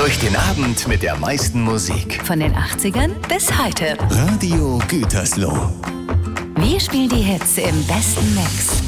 Durch den Abend mit der meisten Musik. Von den 80ern bis heute. Radio Gütersloh. Wir spielen die Hits im besten Mix.